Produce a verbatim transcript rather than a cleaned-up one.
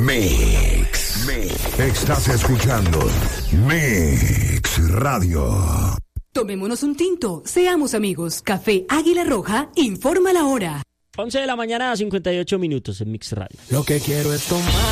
Mix. Mix. Estás escuchando Mix Radio. Tomémonos un tinto, seamos amigos. Café Águila Roja informa la hora. once de la mañana a cincuenta y ocho minutos en Mix Radio. Lo que quiero es tomar.